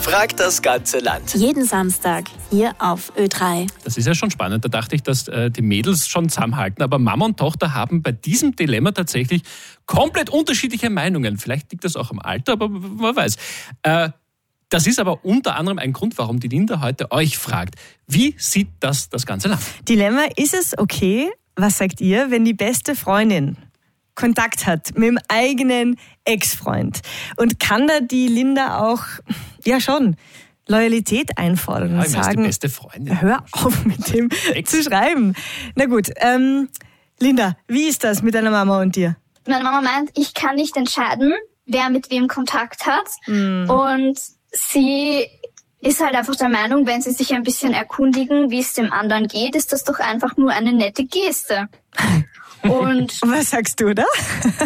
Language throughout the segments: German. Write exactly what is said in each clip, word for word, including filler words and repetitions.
fragt das ganze Land. Jeden Samstag hier auf Ö drei. Das ist ja schon spannend. Da dachte ich, dass äh, die Mädels schon zusammenhalten. Aber Mama und Tochter haben bei diesem Dilemma tatsächlich komplett unterschiedliche Meinungen. Vielleicht liegt das auch am Alter, aber man weiß. Äh, das ist aber unter anderem ein Grund, warum die Linda heute euch fragt. Wie sieht das das ganze Land? Dilemma, ist es okay, was sagt ihr, wenn die beste Freundin Kontakt hat mit dem eigenen Ex-Freund? Und kann da die Linda auch, ja schon, Loyalität einfordern Ja, und sagen, die beste Freundin. hör auf mit dem zu schreiben. Na gut, ähm, Linda, wie ist das mit deiner Mama und dir? Meine Mama meint, ich kann nicht entscheiden, wer mit wem Kontakt hat. Mm. Und sie ist halt einfach der Meinung, wenn sie sich ein bisschen erkundigen, wie es dem anderen geht, ist das doch einfach nur eine nette Geste. Und was sagst du da?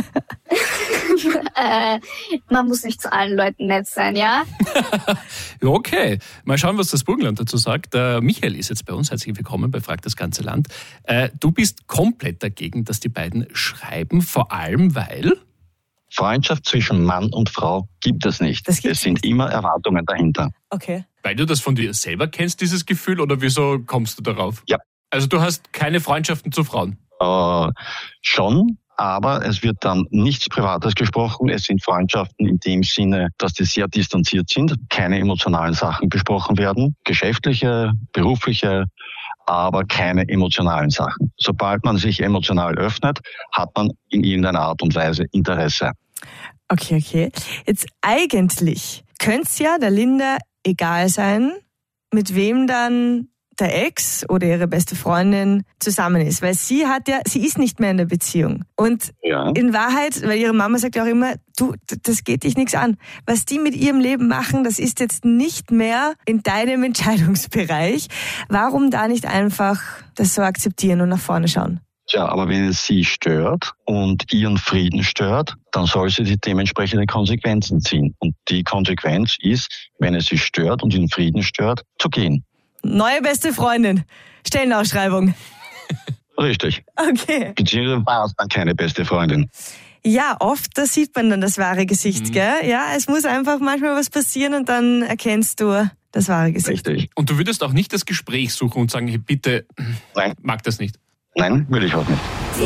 äh, man muss nicht zu allen Leuten nett sein, ja? Ja, okay. Mal schauen, was das Burgenland dazu sagt. Der Michael ist jetzt bei uns. Herzlich willkommen bei Fragt das ganze Land. Äh, du bist komplett dagegen, dass die beiden schreiben, vor allem weil... Freundschaft zwischen Mann und Frau gibt es nicht. Es sind nicht. Immer Erwartungen dahinter. Okay. Weil du das von dir selber kennst, dieses Gefühl, oder wieso kommst du darauf? Ja. Also du hast keine Freundschaften zu Frauen? Äh, schon, aber es wird dann nichts Privates gesprochen. Es sind Freundschaften in dem Sinne, dass die sehr distanziert sind, keine emotionalen Sachen besprochen werden, geschäftliche, berufliche, aber keine emotionalen Sachen. Sobald man sich emotional öffnet, hat man in irgendeiner Art und Weise Interesse. Okay, okay. Jetzt eigentlich könnte es ja der Linda egal sein, mit wem dann der Ex oder ihre beste Freundin zusammen ist, weil sie hat ja, sie ist nicht mehr in der Beziehung. Und ja. In Wahrheit, weil ihre Mama sagt ja auch immer, du, das geht dich nichts an. Was die mit ihrem Leben machen, das ist jetzt nicht mehr in deinem Entscheidungsbereich. Warum da nicht einfach das so akzeptieren und nach vorne schauen? Tja, aber wenn es sie stört und ihren Frieden stört, dann soll sie die dementsprechenden Konsequenzen ziehen. Und die Konsequenz ist, wenn es sie stört und ihren Frieden stört, zu gehen. Neue beste Freundin. Stellenausschreibung. Richtig. Okay. Beziehungsweise war es dann keine beste Freundin. Ja, oft, da sieht man dann das wahre Gesicht, mhm. gell? Ja, es muss einfach manchmal was passieren und dann erkennst du das wahre Gesicht. Richtig. Und du würdest auch nicht das Gespräch suchen und sagen, hey, bitte, Nein. mag das nicht? Nein, würde ich auch nicht.